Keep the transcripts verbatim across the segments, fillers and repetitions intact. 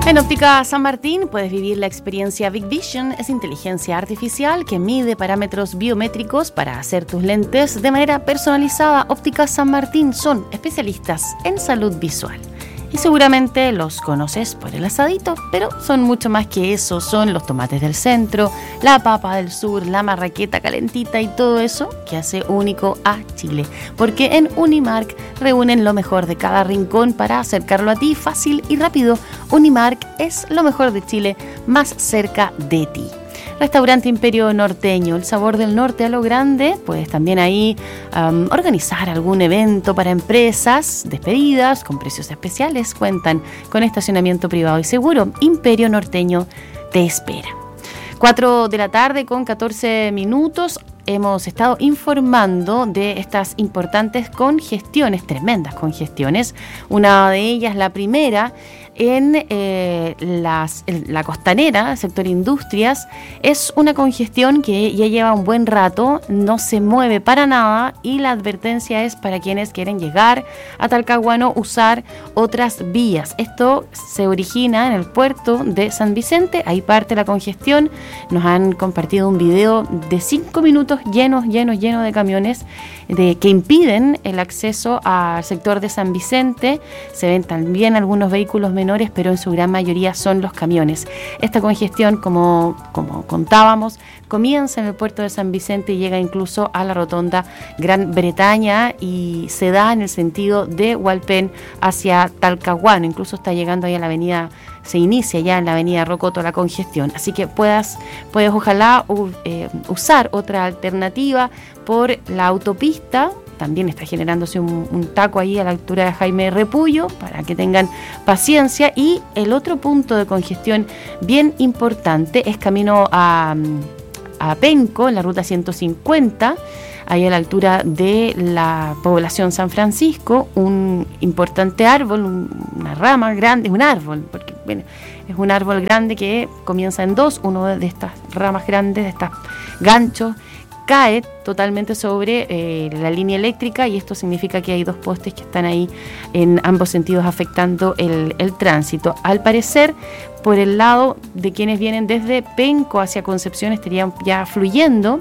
En Óptica San Martín puedes vivir la experiencia Big Vision. Es inteligencia artificial que mide parámetros biométricos para hacer tus lentes de manera personalizada. Óptica San Martín son especialistas en salud visual. Y seguramente los conoces por el asadito, pero son mucho más que eso. Son los tomates del centro, la papa del sur, la marraqueta calentita y todo eso que hace único a Chile. Porque en Unimark reúnen lo mejor de cada rincón para acercarlo a ti fácil y rápido. Unimark es lo mejor de Chile, más cerca de ti. Restaurante Imperio Norteño, el sabor del norte a lo grande. Puedes también ahí um, organizar algún evento para empresas, despedidas, con precios especiales. Cuentan con estacionamiento privado y seguro. Imperio Norteño te espera. cuatro de la tarde con catorce minutos. Hemos estado informando de estas importantes congestiones, tremendas congestiones. Una de ellas, la primera, en, eh, las, en la costanera, el sector industrias, es una congestión que ya lleva un buen rato, no se mueve para nada y la advertencia es para quienes quieren llegar a Talcahuano, usar otras vías. Esto se origina en el puerto de San Vicente, ahí parte la congestión. Nos han compartido un video de cinco minutos llenos, llenos, llenos de camiones de, que impiden el acceso al sector de San Vicente. Se ven también algunos vehículos menores, pero en su gran mayoría son los camiones. Esta congestión, como, como contábamos, comienza en el puerto de San Vicente y llega incluso a la rotonda Gran Bretaña y se da en el sentido de Hualpén hacia Talcahuano. Incluso está llegando ahí a la avenida, se inicia ya en la avenida Rocoto la congestión. Así que puedas, puedes ojalá uh, eh, usar otra alternativa por la autopista. También está generándose un, un taco ahí a la altura de Jaime Repullo, para que tengan paciencia. Y el otro punto de congestión bien importante es camino a, a Penco, en la ruta ciento cincuenta, ahí a la altura de la población San Francisco. Un importante árbol, un, una rama grande, un árbol, porque bueno, es un árbol grande que comienza en dos, uno de estas ramas grandes, de estos ganchos, cae totalmente sobre eh, la línea eléctrica y esto significa que hay dos postes que están ahí en ambos sentidos afectando el, el tránsito. Al parecer, por el lado de quienes vienen desde Penco hacia Concepción estarían ya fluyendo.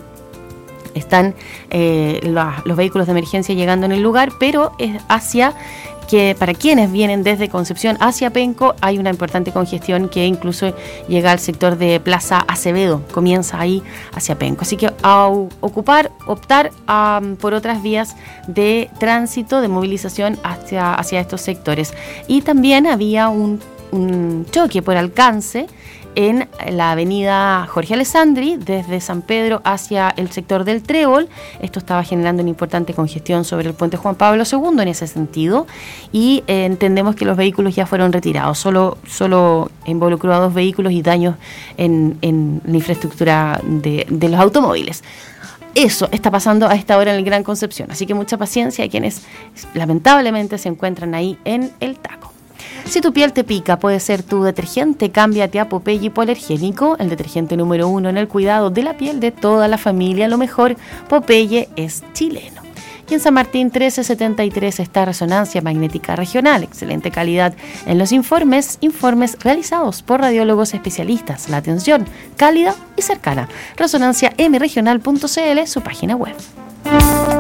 Están eh, los, los vehículos de emergencia llegando en el lugar, pero es hacia que para quienes vienen desde Concepción hacia Penco hay una importante congestión que incluso llega al sector de Plaza Acevedo, comienza ahí hacia Penco. Así que a ocupar, optar um, por otras vías de tránsito, de movilización hacia, hacia estos sectores. Y también había un, un choque por alcance en la avenida Jorge Alessandri, desde San Pedro hacia el sector del Trébol. Esto estaba generando una importante congestión sobre el puente Juan Pablo segundo en ese sentido, y eh, entendemos que los vehículos ya fueron retirados. Solo, solo involucró a dos vehículos y daños en, en la infraestructura de, de los automóviles. Eso está pasando a esta hora en el Gran Concepción, así que mucha paciencia a quienes lamentablemente se encuentran ahí en el taco. Si tu piel te pica, puede ser tu detergente. Cámbiate a Popeye Hipoalergénico, el detergente número uno en el cuidado de la piel de toda la familia. Lo mejor, Popeye es chileno. Y en San Martín trece setenta y tres está Resonancia Magnética Regional. Excelente calidad en los informes, informes realizados por radiólogos especialistas. La atención cálida y cercana. resonancia m regional punto c l, su página web.